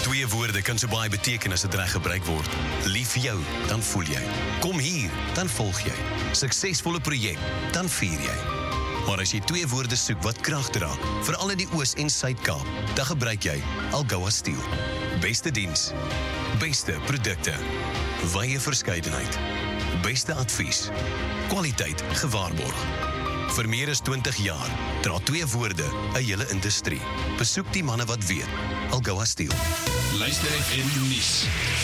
Twee woorde kan so baie beteken as dit reg gebruik word. Lief vir jou, dan voel jy. Kom hier, dan volg jy. Suksesvolle projek, dan vier jy. Maar as jy twee woorde soek wat krag dra, veral in die Oos- en Suid-Kaap, dan gebruik jy Algoa Steel. Beste diens, beste produkte, wye verskeidenheid, beste advies, kwaliteit gewaarborg. Vir meer as 20 jaar dra twee woorde 'n hele industrie. Besoek die manne wat weet. Algoa Steel. Luister FM nuus.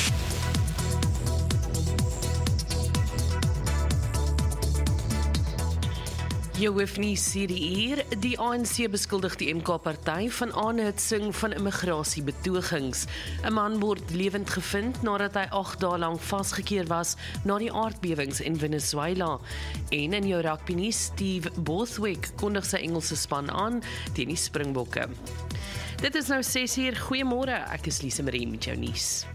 Jou hoofnuus hierdie uur, die ANC beskuldig die MK-party van aanhitsing van immigrasiebetogings. 'n Man word lewend gevind nadat hy 8 dae lank vasgekeer was na die aardbewings in Venezuela. En in jou rugbynuus, Steve Borthwick kondig sy Engelse span aan teen die Springbokke. Dit is nou 6uur, goeiemôre, ek is Lise Marie met jou nuus.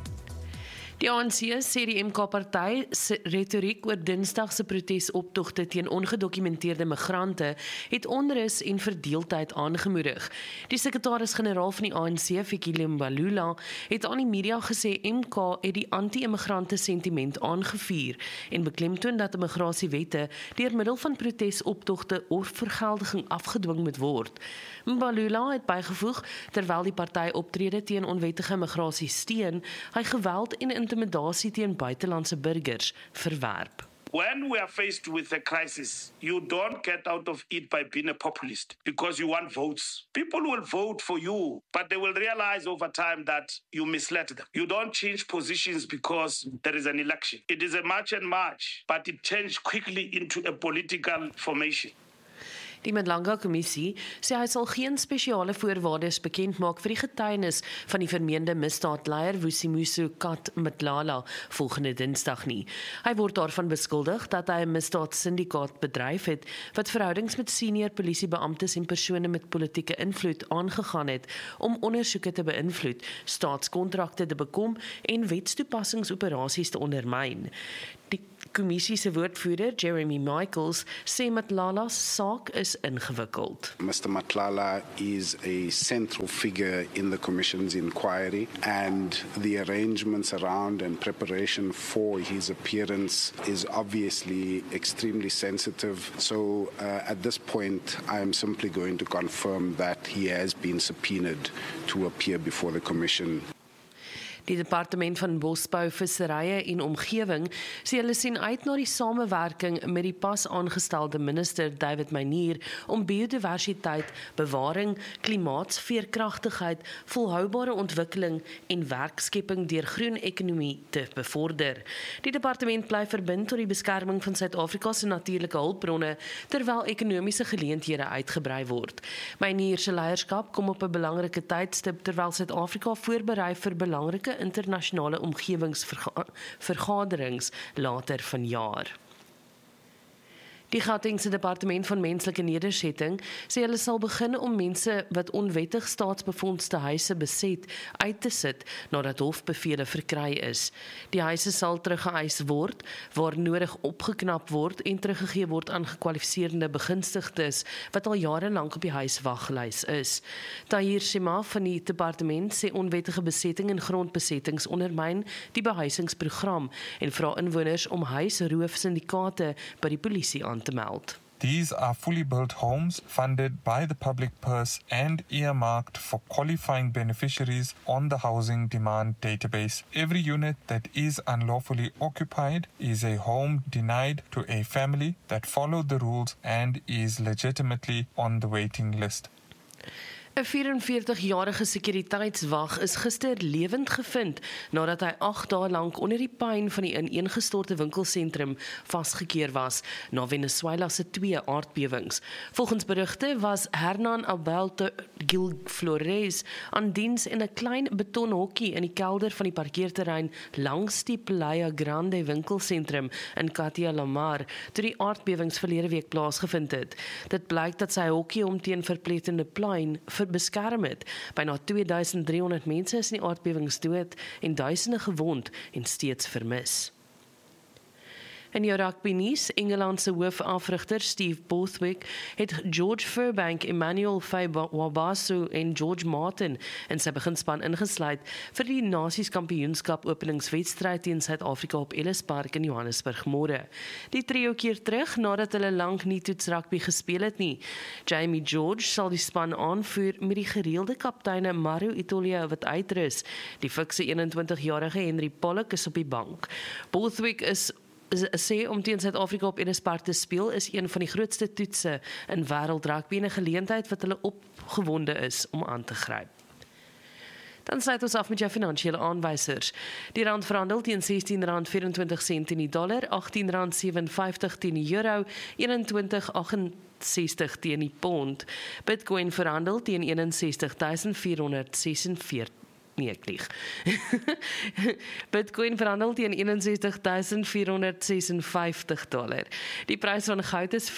Die ANC sê die MK-party se retoriek oor Dinsdag se protesoptogte teen ongedokumenteerde migrante het onrus en verdeeldheid aangemoedig. Die sekretaris-generaal van die ANC, Fikile Mbalula, het aan die media gesê MK het die anti-immigrante sentiment aangevuur en beklemtoon dat immigrasiewette deur middel van protesoptogte of vergeldiging afgedwing moet word. Mbalula het bygevoeg, terwyl die party optrede teen onwettige immigrasie steun, hy geweld en intimidasie teen buitelandse burgers verwerp. When we are faced with a crisis, you don't get out of it by being a populist because you want votes. People will vote for you, but they will realize over time that you misled them. You don't change positions because there is an election. It is a march and march, but it changed quickly into a political formation. Die Mdlanga-kommissie sê hy sal geen spesiale voorwaardes bekend maak vir die getuienis van die vermeende misdaadleier Vusimuso Kat Mtlala volgende Dinsdag nie. Hy word daarvan beskuldig dat hy 'n misdaadsyndikaat bedryf het wat verhoudings met senior polisiebeamptes en persone met politieke invloed aangegaan het om ondersoeke te beïnvloed, staatskontrakte te bekom en wetstoepassingsoperasies te ondermyn. Die kommissie se woordvoerder, Jeremy Michaels, sê Mtlala's saak is ingewikkeld. Mr. Mtlala is a central figure in the Commission's inquiry, and the arrangements around and preparation for his appearance is obviously extremely sensitive. So at this point, I am simply going to confirm that he has been subpoenaed to appear before the Commission. Die departement van Bosbou, Visserye en Omgewing sê hulle sien uit na die samewerking met die pas aangestelde minister David Meinier om biodiversiteit, bewaring, klimaatsveerkragtigheid, volhoubare ontwikkeling en werkskepping deur groen ekonomie te bevorder. Die departement bly verbind tot die beskerming van Suid-Afrika se natuurlike hulpbronne terwyl ekonomiese geleenthede uitgebrei word. Meinier se leierskap kom op 'n belangrike tydstip terwyl Suid-Afrika voorberei vir belangrike internasionale omgewingsvergaderings later vanjaar. Die Gautengse Departement van Menslike Nedersetting sê hulle sal begin om mense wat onwettig staatsbefondste huise beset uit te sit nadat hofbevele verkry is. Die huise sal teruggeëis word, waar nodig opgeknap word en teruggegee word aan gekwalifiseerde begunstigdes wat al jare lank op die huiswaglys is. Tahir Shema van die departement sê onwettige besetting en grondbesettings ondermyn die behuisingsprogram en vra inwoners om huisroofsyndikaate by die polisie aan te meld. These are fully built homes funded by the public purse and earmarked for qualifying beneficiaries on the housing demand database. Every unit that is unlawfully occupied is a home denied to a family that followed the rules and is legitimately on the waiting list. 'n 44-jarige sekuriteitswag is gister lewend gevind nadat hy 8 dae lank onder die puin van die ineengestorte winkelsentrum vasgekeer was na Venezuela se 2 aardbewings. Volgens berigte was Hernan Alberto Gil Flores aan diens in 'n klein betonhokkie in die kelder van die parkeerterrein langs die Playa Grande winkelsentrum in Katia Lamar toe die aardbewings verlede week plaasgevind het. Dit blyk dat sy hokkie hom teen verpletterde pluim beskerm het. Byna 2300 mense is in die aardbewings dood en duisende gewond en steeds vermis. In jou rugby nuus, Engeland se hoofafrigter Steve Borthwick het George Furbank, Emmanuel Fabasu en George Martin in sy beginspan ingesluit vir die Nasies-kampioenskap openingswedstryd teen Suid-Afrika op Ellis Park in Johannesburg môre. Die trio keer terug nadat hulle lank nie toetsrugby gespeel het nie. Jamie George sal die span aanvoer met die gereelde kapteine Mario Itolia wat uitrus. Die fikse 21-jarige Henry Pollock is op die bank. Borthwick sê om teen Suid-Afrika op Ellis Park te speel is een van die grootste toetse in wêreldrugby en 'n geleentheid wat hulle opgewonde is om aan te gryp. Dan sluit ons af met jou finansiële aanwysers. Die rand verhandel teen R16.24 in die dollar, R18.57 teen die euro, R21.68 teen die pond. Bitcoin verhandel teen 61.446. Nee, ek lieg. Bitcoin verhandel teen $61.456. Die prys van goud is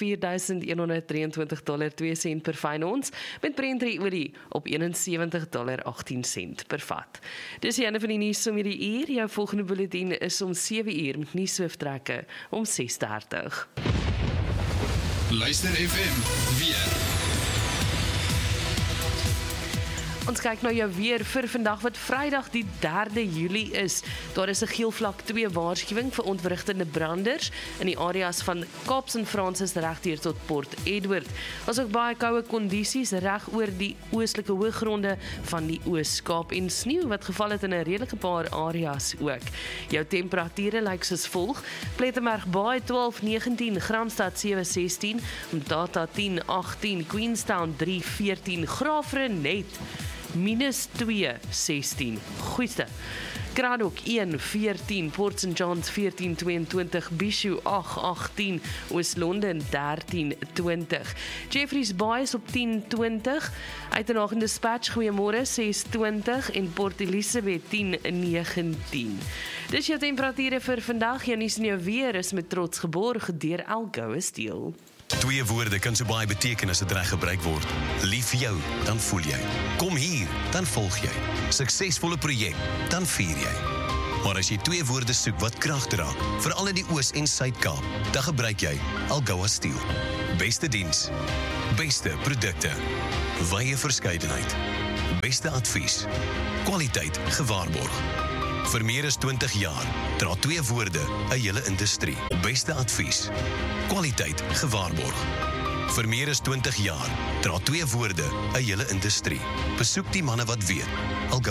$4.123.2 per fyn ons, met Brent olie op $71.18 per vat. Dis die einde van die nuus om hierdie uur. Jou volgende bulletin is om 7 met nuushooftrekke om 6:30. Luister FM weer. Ons kyk nou jou weer vir vandag wat Vrydag die 3de Julie is. Daar is 'n geel vlak 2 waarskuwing vir ontwrigtende branders in die areas van Kaaps en Francis regdeur tot Port Edward. Ons ook baie koue kondisies reg oor die oostelike hooggronde van die Oos-Kaap en sneeu wat geval het in 'n redelike paar areas ook. Jou temperature lyk soos volg: Plettenberg Baai 12-19, Gramstad 7-16, Mthatha 10-18, Queenstown 3-14, Graafrenet -2-16. Goeiste. Kraddock 1-14, Port St. John's 14-22, Bishu 8-18, Oos-London 13-20. Jeffreys Bay is op 10-20, Uitenhage Dispatch goeiemôre 6-20 en Port Elizabeth 10-19. Dis jou temperature vir vandag. Jou nuus en jou weer is met trots geborg deur Algoa Steel. 2 woorde kan so baie beteken as dit reg gebruik word. Lief vir jou, dan voel jy. Kom hier, dan volg jy. Suksesvolle projek, dan vier jy. Maar as jy 2 woorde soek wat krag dra, veral in die Oos- en Suid-Kaap, dan gebruik jy Algoa Steel. Beste diens, beste produkte, wye verskeidenheid, beste advies, kwaliteit gewaarborg. Vir meer as 20 jaar dra 2 woorde 'n hele industrie. Beste advies, kwaliteit gewaarborg. Vir meer as 20 jaar dra 2 woorde 'n hele industrie. Besoek die manne wat weet.